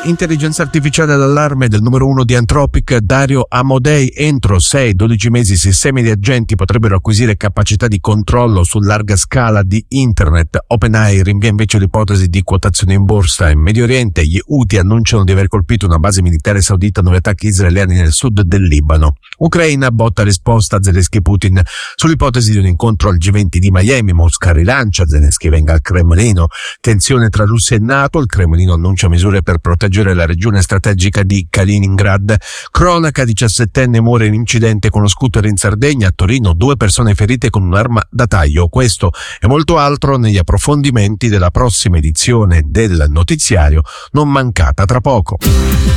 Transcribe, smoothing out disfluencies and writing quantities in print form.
intelligenza artificiale d'allarme del numero 1 di Anthropic, Dario Amodei. Entro 6-12 mesi i sistemi di agenti potrebbero acquisire capacità di controllo su larga scala di Internet. OpenAI rinvia invece l'ipotesi di quotazione in borsa. In Medio Oriente gli Houthi annunciano di aver colpito una base militare saudita a 9 attacchi israeliani nel sud del Libano. Ucraina botta risposta a Zelensky e Putin sull'ipotesi di un incontro al G20 di Miami. Mosca rilancia, Zelensky venga al Cremlino. Tensione tra Russia e NATO, il Cremlino annuncia misure per proteggere la regione strategica di Kaliningrad. Cronaca, 17enne muore in incidente con lo scooter in Sardegna. A Torino 2 persone ferite con un'arma da taglio. Questo e molto altro negli approfondimenti della prossima edizione del notiziario, non mancata tra poco.